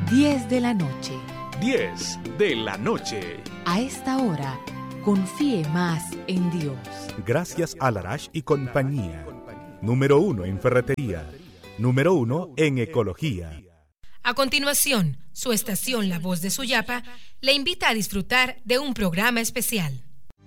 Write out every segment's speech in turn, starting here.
10 de la noche. 10 de la noche. A esta hora, confíe más en Dios. Gracias a Larash y compañía. Número 1 en ferretería. Número 1 en ecología. A continuación, su estación La Voz de Suyapa le invita a disfrutar de un programa especial.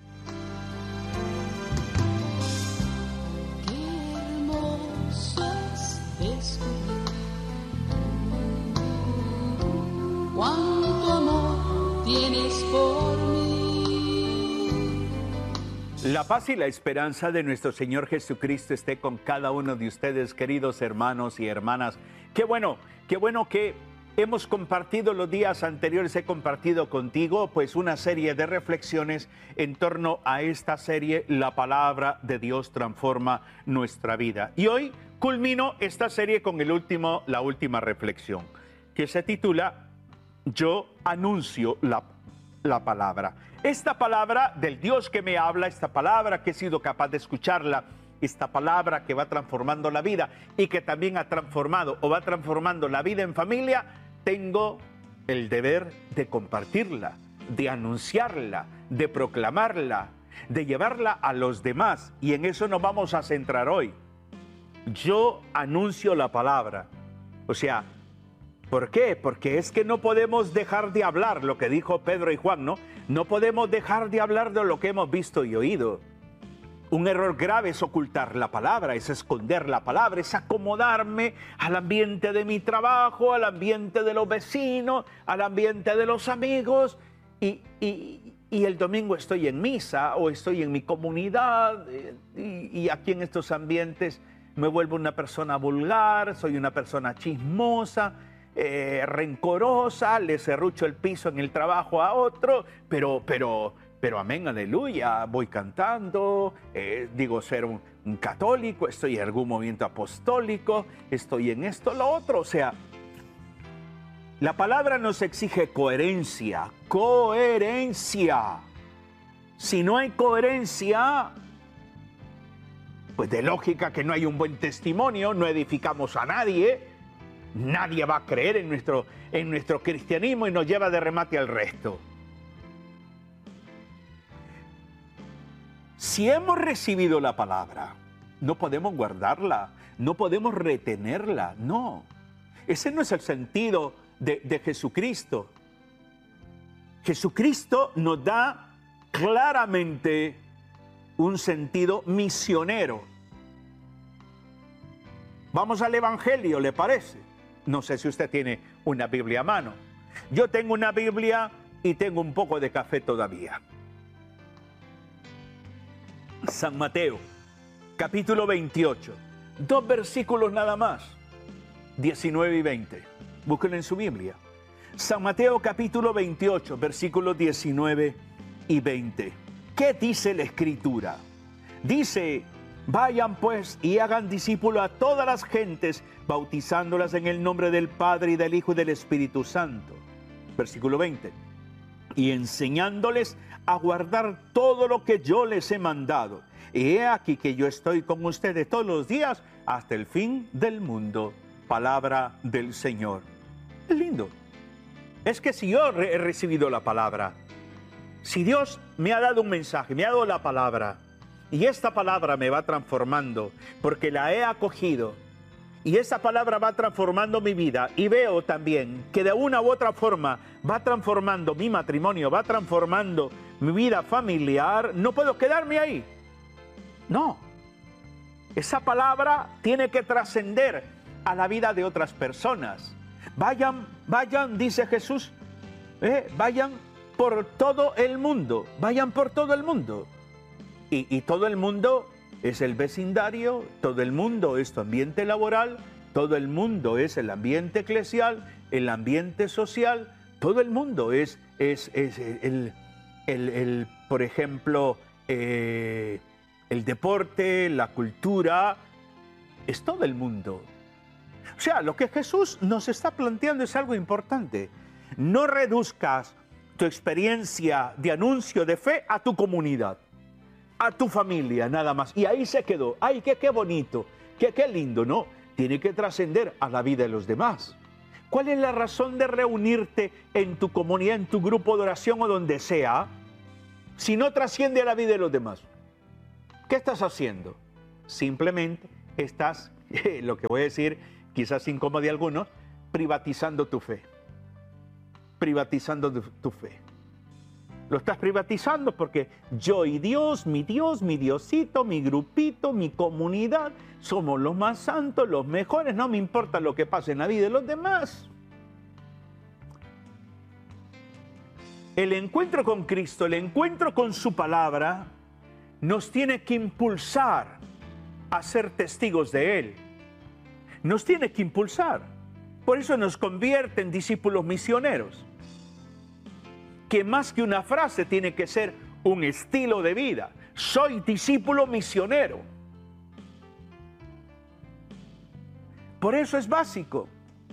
Cuánto amor tienes por mí. La paz y la esperanza de nuestro Señor Jesucristo esté con cada uno de ustedes, queridos hermanos y hermanas. Qué bueno que hemos compartido los días anteriores, he compartido contigo pues una serie de reflexiones en torno a esta serie, La Palabra de Dios transforma nuestra vida. Y hoy culmino esta serie con la última reflexión, que se titula Yo anuncio la palabra. Esta palabra del Dios que me habla, esta palabra que he sido capaz de escucharla, esta palabra que va transformando la vida y que también ha transformado o va transformando la vida en familia, tengo el deber de compartirla, de anunciarla, de proclamarla, de llevarla a los demás. Y en eso nos vamos a centrar hoy. Yo anuncio la palabra. O sea, ¿por qué? Porque es que no podemos dejar de hablar, lo que dijo Pedro y Juan, ¿no? No podemos dejar de hablar de lo que hemos visto y oído. Un error grave es ocultar la palabra, es esconder la palabra, es acomodarme al ambiente de mi trabajo, al ambiente de los vecinos, al ambiente de los amigos. Y el domingo estoy en misa o estoy en mi comunidad y aquí en estos ambientes me vuelvo una persona vulgar, soy una persona chismosa, rencorosa, le serrucho el piso en el trabajo a otro, pero amén, aleluya, voy cantando, digo ser un católico, estoy en algún movimiento apostólico, estoy en esto, lo otro. O sea, la palabra nos exige coherencia. Si no hay coherencia, pues de lógica que no hay un buen testimonio, no edificamos a nadie. Nadie va a creer en nuestro cristianismo y nos lleva de remate al resto. Si hemos recibido la palabra, no podemos guardarla, no podemos retenerla, no. Ese no es el sentido de Jesucristo. Jesucristo nos da claramente un sentido misionero. Vamos al Evangelio, ¿le parece? No sé si usted tiene una Biblia a mano. Yo tengo una Biblia y tengo un poco de café todavía. San Mateo, capítulo 28. 2 versículos nada más, 19 y 20. Búsquenlo en su Biblia. San Mateo, capítulo 28, versículos 19 y 20. ¿Qué dice la Escritura? Dice: vayan pues y hagan discípulos a todas las gentes, bautizándolas en el nombre del Padre y del Hijo y del Espíritu Santo. Versículo 20. Y enseñándoles a guardar todo lo que yo les he mandado. Y he aquí que yo estoy con ustedes todos los días hasta el fin del mundo. Palabra del Señor. Es lindo. Es que si yo he recibido la palabra, si Dios me ha dado un mensaje, me ha dado la palabra, y esta palabra me va transformando porque la he acogido, y esa palabra va transformando mi vida, y veo también que de una u otra forma va transformando mi matrimonio, va transformando mi vida familiar, no puedo quedarme ahí. No. Esa palabra tiene que trascender a la vida de otras personas. Vayan, dice Jesús, vayan por todo el mundo, vayan por todo el mundo. Y todo el mundo es el vecindario, todo el mundo es tu ambiente laboral, todo el mundo es el ambiente eclesial, el ambiente social, todo el mundo es por ejemplo, el deporte, la cultura, es todo el mundo. O sea, lo que Jesús nos está planteando es algo importante. No reduzcas tu experiencia de anuncio de fe a tu comunidad, a tu familia, nada más. Y ahí se quedó. ¡Ay, qué bonito! ¡Qué lindo! No, tiene que trascender a la vida de los demás. ¿Cuál es la razón de reunirte en tu comunidad, en tu grupo de oración o donde sea, si no trasciende a la vida de los demás? ¿Qué estás haciendo? Simplemente estás, lo que voy a decir, quizás incómodo de algunos, privatizando tu fe. Privatizando tu fe. Lo estás privatizando porque yo y Dios, mi Diosito, mi grupito, mi comunidad, somos los más santos, los mejores, no me importa lo que pase en la vida de los demás. El encuentro con Cristo, el encuentro con su palabra, nos tiene que impulsar a ser testigos de Él. Nos tiene que impulsar. Por eso nos convierte en discípulos misioneros. Que más que una frase tiene que ser un estilo de vida. Soy discípulo misionero. Por eso es básico.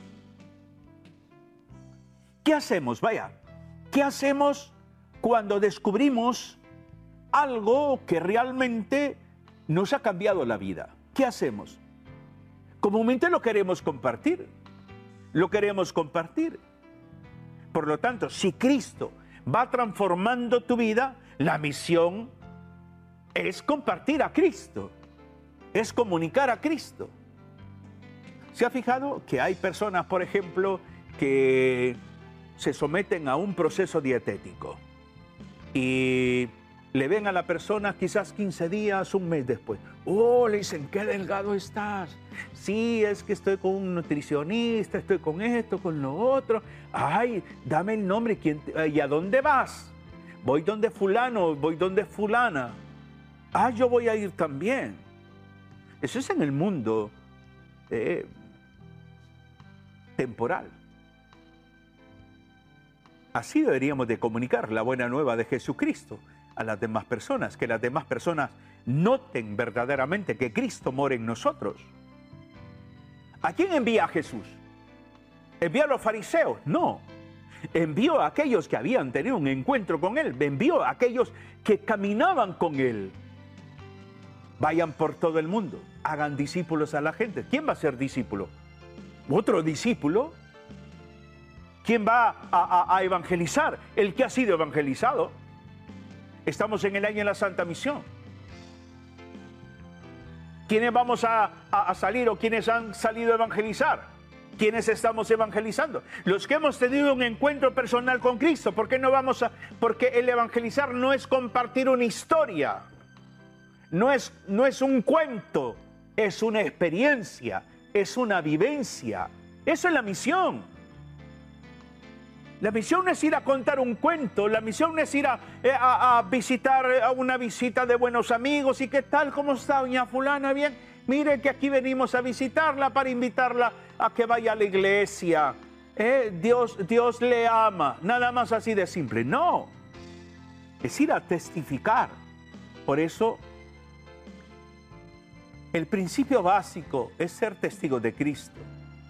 ¿Qué hacemos? Vaya, ¿qué hacemos cuando descubrimos algo que realmente nos ha cambiado la vida? ¿Qué hacemos? Comúnmente lo queremos compartir. Lo queremos compartir. Por lo tanto, si Cristo va transformando tu vida, la misión es compartir a Cristo, es comunicar a Cristo. ¿Se ha fijado que hay personas, por ejemplo, que se someten a un proceso dietético y le ven a la persona quizás 15 días, un mes después? Oh, le dicen, qué delgado estás. Sí, es que estoy con un nutricionista, estoy con esto, con lo otro. Ay, dame el nombre. ¿Y a dónde vas? Voy donde fulano, voy donde fulana. Ah, yo voy a ir también. Eso es en el mundo temporal. Así deberíamos de comunicar la buena nueva de Jesucristo a las demás personas, que las demás personas noten verdaderamente que Cristo mora en nosotros. ¿A quién envía a Jesús? ¿Envía a los fariseos? No. Envió a aquellos que habían tenido un encuentro con Él. Envió a aquellos que caminaban con Él. Vayan por todo el mundo, hagan discípulos a la gente. ¿Quién va a ser discípulo? ¿Otro discípulo? ¿Quién va a evangelizar? El que ha sido evangelizado. Estamos en el año de la Santa Misión. ¿Quiénes vamos a salir o quiénes han salido a evangelizar? ¿Quiénes estamos evangelizando? Los que hemos tenido un encuentro personal con Cristo. ¿Por qué no vamos a...? Porque el evangelizar no es compartir una historia. No es un cuento. Es una experiencia. Es una vivencia. Eso es la misión. La misión no es ir a contar un cuento, la misión no es ir a visitar, a una visita de buenos amigos. ¿Y qué tal? ¿Cómo está doña fulana? Bien, mire que aquí venimos a visitarla para invitarla a que vaya a la iglesia. Dios le ama, nada más así de simple. No, es ir a testificar. Por eso, el principio básico es ser testigo de Cristo.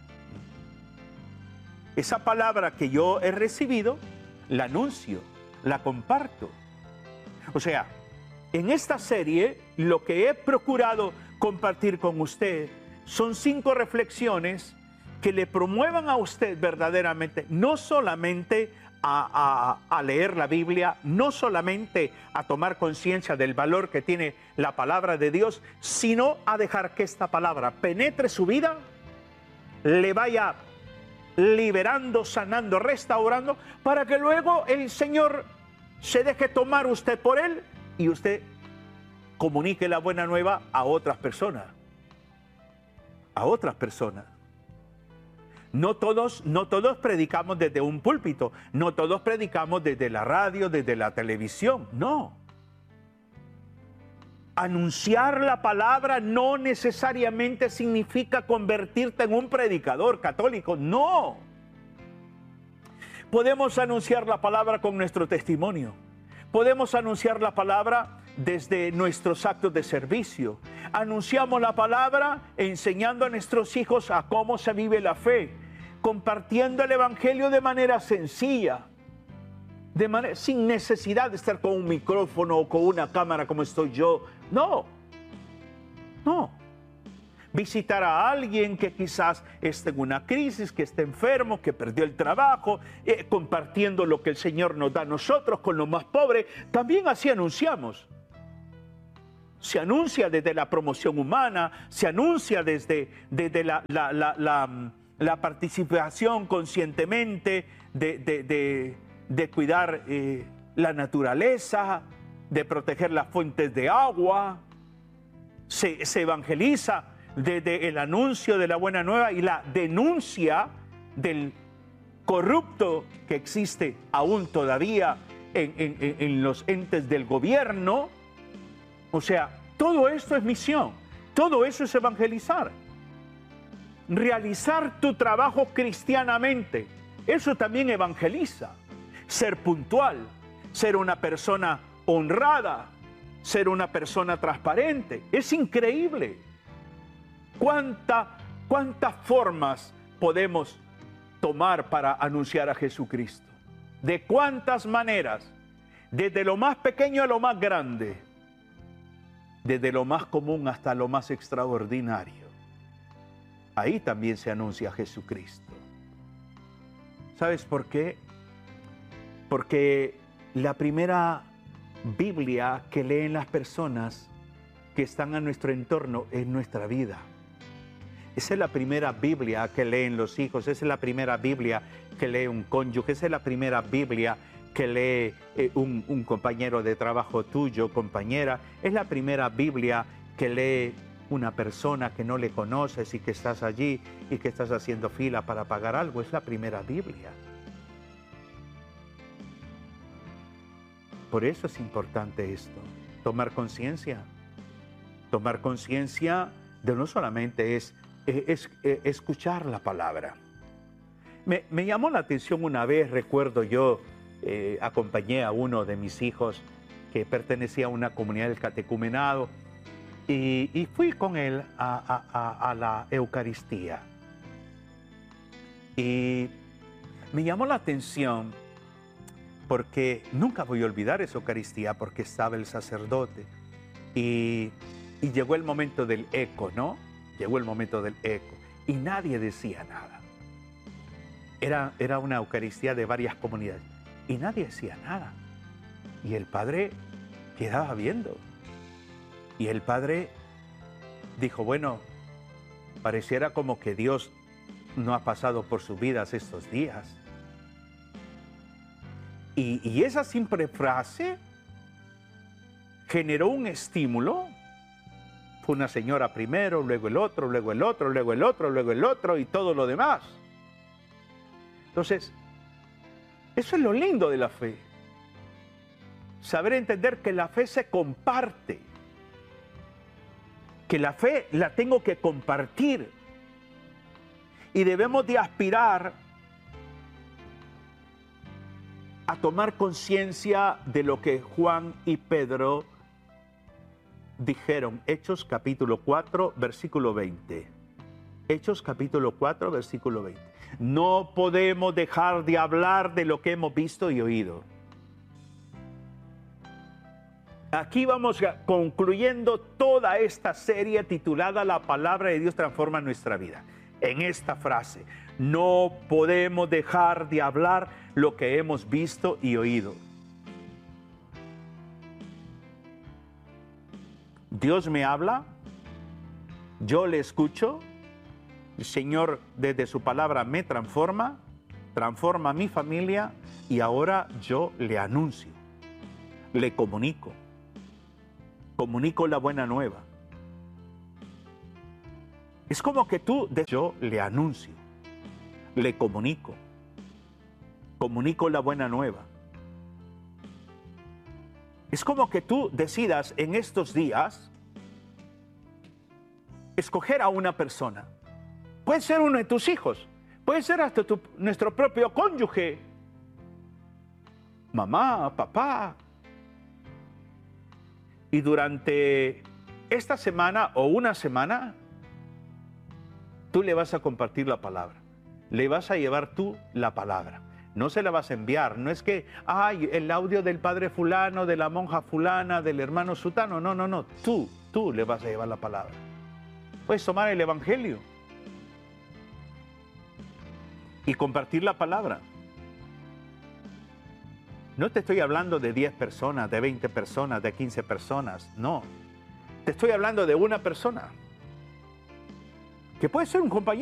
Esa palabra que yo he recibido, la anuncio, la comparto. O sea, en esta serie, lo que he procurado compartir con usted son 5 reflexiones que le promuevan a usted verdaderamente, no solamente a leer la Biblia, no solamente a tomar conciencia del valor que tiene la palabra de Dios, sino a dejar que esta palabra penetre su vida, le vaya liberando, sanando, restaurando, para que luego el Señor se deje tomar usted por Él y usted comunique la buena nueva a otras personas. A otras personas. No todos predicamos desde un púlpito, no todos predicamos desde la radio, desde la televisión, no. Anunciar la palabra no necesariamente significa convertirte en un predicador católico, no. Podemos anunciar la palabra con nuestro testimonio. Podemos anunciar la palabra desde nuestros actos de servicio. Anunciamos la palabra enseñando a nuestros hijos a cómo se vive la fe, compartiendo el evangelio de manera sencilla, sin necesidad de estar con un micrófono o con una cámara como estoy yo. No. visitar a alguien que quizás esté en una crisis, que esté enfermo, que perdió el trabajo, compartiendo lo que el Señor nos da a nosotros con los más pobres. También así anunciamos. Se anuncia desde la promoción humana, se anuncia desde la participación conscientemente de cuidar la naturaleza, de proteger las fuentes de agua. Se evangeliza desde el anuncio de la buena nueva y la denuncia del corrupto que existe aún todavía en los entes del gobierno. O sea, todo esto es misión, todo eso es evangelizar. Realizar tu trabajo cristianamente, eso también evangeliza. Ser puntual, ser una persona honrada, ser una persona transparente. Es increíble cuántas formas podemos tomar para anunciar a Jesucristo. De cuántas maneras, desde lo más pequeño a lo más grande, desde lo más común hasta lo más extraordinario. Ahí también se anuncia a Jesucristo. ¿Sabes por qué? Porque la primera Biblia que leen las personas que están a nuestro entorno es nuestra vida. Esa es la primera Biblia que leen los hijos, esa es la primera Biblia que lee un cónyuge, esa es la primera Biblia que lee un compañero de trabajo tuyo, compañera. Es la primera Biblia que lee una persona que no le conoces y que estás allí y que estás haciendo fila para pagar algo. Es la primera Biblia. Por eso es importante esto, tomar conciencia. Tomar conciencia de no solamente es escuchar la palabra. Me llamó la atención una vez, recuerdo yo, acompañé a uno de mis hijos que pertenecía a una comunidad del catecumenado y fui con él a la Eucaristía. Y me llamó la atención porque nunca voy a olvidar esa Eucaristía, porque estaba el sacerdote y llegó el momento del eco, ¿no? Llegó el momento del eco y nadie decía nada. Era una Eucaristía de varias comunidades y nadie decía nada. Y el padre quedaba viendo. Y el padre dijo, bueno, pareciera como que Dios no ha pasado por sus vidas estos días. Y esa simple frase generó un estímulo. Fue una señora primero, luego el otro, luego el otro, luego el otro, luego el otro y todo lo demás. Entonces, eso es lo lindo de la fe. Saber entender que la fe se comparte. Que la fe la tengo que compartir. Y debemos de aspirar a tomar conciencia de lo que Juan y Pedro dijeron. Hechos capítulo 4, versículo 20. Hechos capítulo 4, versículo 20. No podemos dejar de hablar de lo que hemos visto y oído. Aquí vamos concluyendo toda esta serie titulada La palabra de Dios transforma nuestra vida. En esta frase, no podemos dejar de hablar lo que hemos visto y oído. Dios me habla, yo le escucho, el Señor desde su palabra me transforma, transforma a mi familia y ahora yo le anuncio, le comunico la buena nueva. Es como que yo le anuncio, le comunico la buena nueva. Es como que tú decidas en estos días escoger a una persona. Puede ser uno de tus hijos, puede ser hasta nuestro propio cónyuge, mamá, papá. Y durante esta semana o una semana, tú le vas a compartir la palabra. Le vas a llevar tú la palabra. No se la vas a enviar. No es que, ay, el audio del padre fulano, de la monja fulana, del hermano sutano. No. Tú le vas a llevar la palabra. Puedes tomar el Evangelio y compartir la palabra. No te estoy hablando de 10 personas, de 20 personas, de 15 personas, no. Te estoy hablando de una persona, que puede ser un compañero